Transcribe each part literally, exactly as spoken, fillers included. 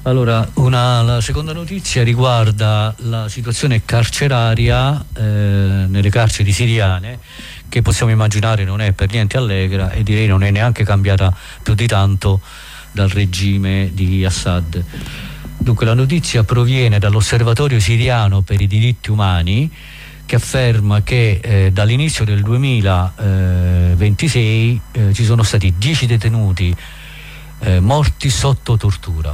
Allora, una, la seconda notizia riguarda la situazione carceraria eh, nelle carceri siriane, che possiamo immaginare non è per niente allegra e direi non è neanche cambiata più di tanto dal regime di Assad. Dunque la notizia proviene dall'Osservatorio Siriano per i diritti umani, che afferma che eh, dall'inizio del duemilaventisei eh, ci sono stati dieci detenuti eh, morti sotto tortura.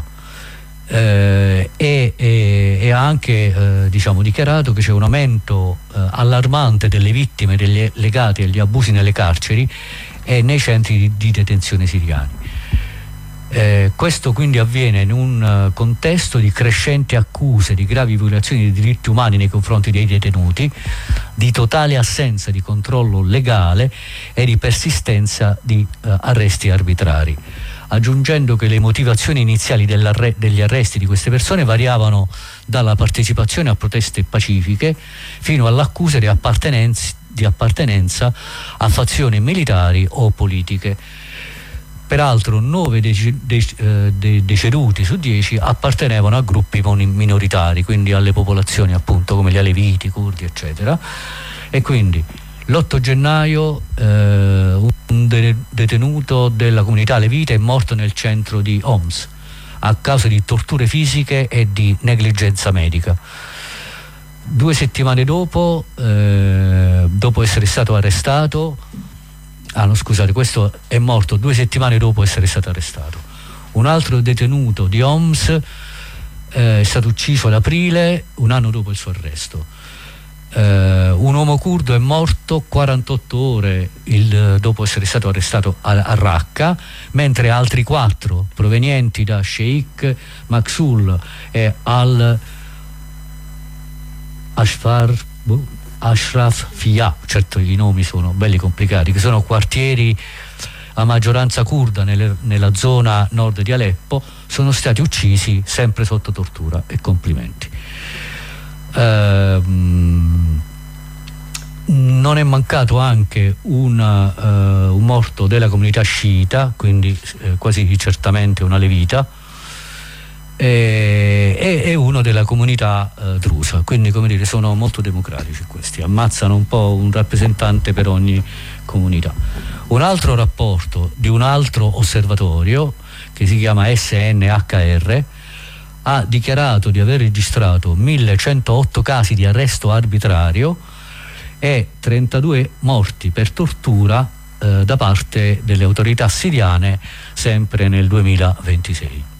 Eh, e, e, e ha anche eh, diciamo, dichiarato che c'è un aumento eh, allarmante delle vittime degli, legate agli abusi nelle carceri e nei centri di, di detenzione siriani. Eh, questo quindi avviene in un uh, contesto di crescenti accuse di gravi violazioni dei diritti umani nei confronti dei detenuti, di totale assenza di controllo legale e di persistenza di uh, arresti arbitrari, aggiungendo che le motivazioni iniziali degli arresti di queste persone variavano dalla partecipazione a proteste pacifiche fino all'accusa di appartenenza, di appartenenza a fazioni militari o politiche. Peraltro nove dei, dei, eh, dei deceduti su dieci appartenevano a gruppi minoritari, quindi alle popolazioni appunto come gli aleviti, curdi eccetera, e quindi l'otto gennaio eh, un de- detenuto della comunità alevita è morto nel centro di Homs a causa di torture fisiche e di negligenza medica. Due settimane dopo, eh, dopo essere stato arrestato, ah no scusate, questo è morto due settimane dopo essere stato arrestato. Un altro detenuto di Homs eh, è stato ucciso ad aprile, un anno dopo il suo arresto. Uh, un uomo curdo è morto quarantotto ore il, dopo essere stato arrestato a, a Raqqa, mentre altri quattro provenienti da Sheikh Maksul e al Ashfar Ashraf Fiyah, certo i nomi sono belli complicati, che sono quartieri a maggioranza curda nelle, nella zona nord di Aleppo, sono stati uccisi sempre sotto tortura. E complimenti. Uh, non è mancato anche una, uh, un morto della comunità sciita, quindi eh, quasi certamente una levita, e, e, e uno della comunità uh, drusa, quindi come dire sono molto democratici questi, ammazzano un po' un rappresentante per ogni comunità. Un altro rapporto di un altro osservatorio che si chiama S N H R ha dichiarato di aver registrato millecentotto casi di arresto arbitrario e trentadue morti per tortura eh, da parte delle autorità siriane sempre nel duemilaventisei.